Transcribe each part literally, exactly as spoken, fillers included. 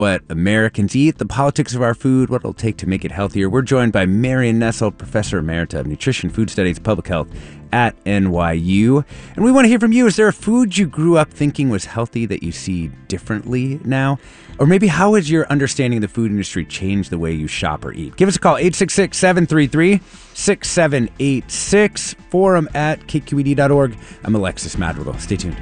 what Americans eat, the politics of our food, what it'll take to make it healthier. We're joined by Marion Nestle, Professor Emerita of Nutrition, Food Studies, Public Health at N Y U. And we want to hear from you. Is there a food you grew up thinking was healthy that you see differently now? Or maybe how has your understanding of the food industry changed the way you shop or eat? Give us a call, eight six six, seven three three, six seven eight six, forum at K Q E D dot org. I'm Alexis Madrigal. Stay tuned.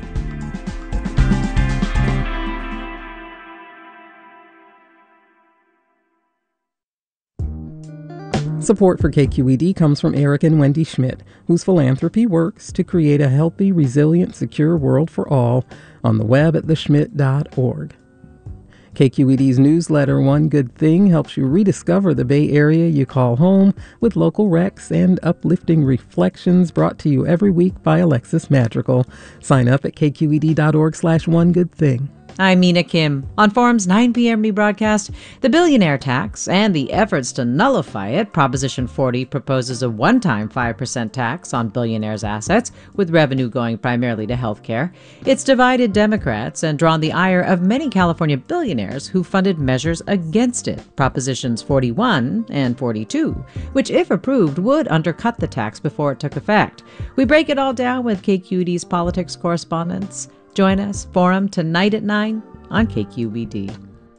Support for K Q E D comes from Eric and Wendy Schmidt, whose philanthropy works to create a healthy, resilient, secure world for all on the web at the schmidt dot org. K Q E D's newsletter, One Good Thing, helps you rediscover the Bay Area you call home with local recs and uplifting reflections brought to you every week by Alexis Madrigal. Sign up at K Q E D dot org slash one good thing. I'm Mina Kim. On Forum's nine p.m. rebroadcast, the billionaire tax and the efforts to nullify it. Proposition forty proposes a one-time five percent tax on billionaires' assets, with revenue going primarily to health care. It's divided Democrats and drawn the ire of many California billionaires who funded measures against it, Propositions forty-one and forty-two, which, if approved, would undercut the tax before it took effect. We break it all down with K Q E D's politics correspondents. Join us, Forum, tonight at nine on K Q E D.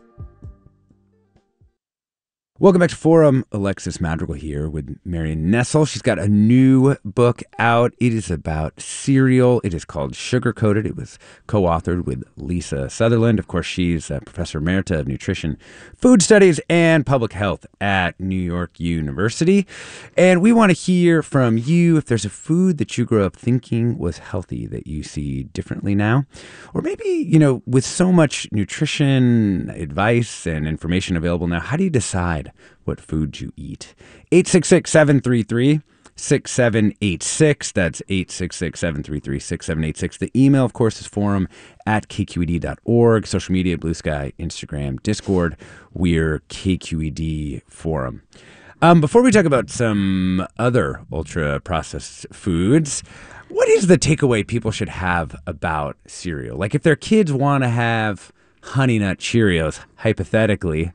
Welcome back to Forum. Alexis Madrigal here with Marion Nestle. She's got a new book out. It is about cereal. It is called Sugar Coated. It was co-authored with Lisa Sutherland. Of course, she's a Professor Emerita of Nutrition, Food Studies, and Public Health at New York University. And we want to hear from you if there's a food that you grew up thinking was healthy that you see differently now. Or maybe, you know, with so much nutrition advice and information available now, how do you decide what food you eat? eight six six, seven three three, six seven eight six. That's eight six six, seven three three, six seven eight six. The email, of course, is forum at K Q E D dot org. Social media, Blue Sky, Instagram, Discord. We're K Q E D Forum. Um, before we talk about some other ultra-processed foods, what is the takeaway people should have about cereal? Like if their kids want to have Honey Nut Cheerios, hypothetically,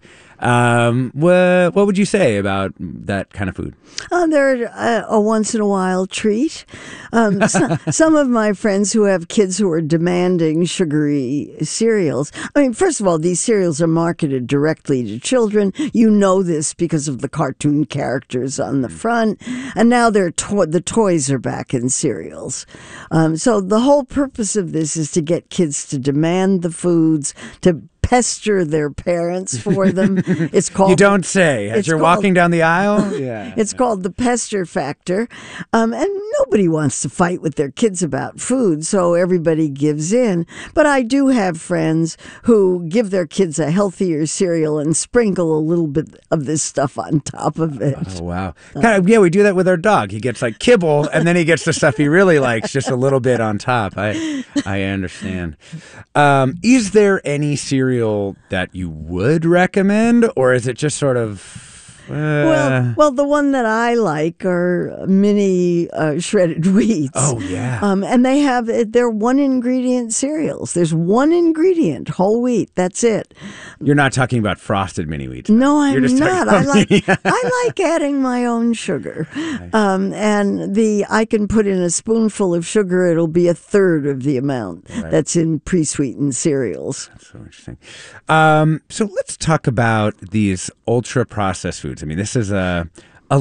um, what, what would you say about that kind of food? Uh, they're a, a once-in-a-while treat. Um, so, some of my friends who have kids who are demanding sugary cereals, I mean, first of all, these cereals are marketed directly to children. You know this because of the cartoon characters on the front. And now they're to- the toys are back in cereals. Um, so the whole purpose of this is to get kids to demand the foods, to pester their parents for them. It's called. You don't say. As you're called, walking down the aisle? Yeah. It's called the pester factor. Um, and nobody wants to fight with their kids about food, so everybody gives in. But I do have friends who give their kids a healthier cereal and sprinkle a little bit of this stuff on top of it. Oh, wow. Kind of, yeah, we do that with our dog. He gets like kibble, and then he gets the stuff he really likes, just a little bit on top. I I understand. Um, is there any cereal that you would recommend, or is it just sort of uh... well well the one that I like are mini uh, shredded wheats. Oh yeah. Um, and they have they're one ingredient cereals. There's one ingredient, whole wheat. That's it. You're not talking about frosted mini wheats. No, I'm You're just not. talking I about like mini- I like adding my own sugar. Um, and the I can put in a spoonful of sugar. It'll be a third of the amount Right. that's in pre-sweetened cereals. That's so interesting. Um, so let's talk about these ultra processed foods. I mean, this is a a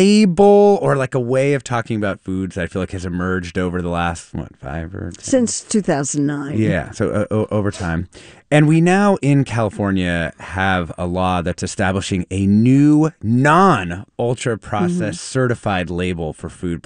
label or like a way of talking about foods that I feel like has emerged over the last, what, five or ten? Since two thousand nine. Yeah, so uh, o- over time. And we now in California have a law that's establishing a new non-ultra processed mm-hmm. certified label for food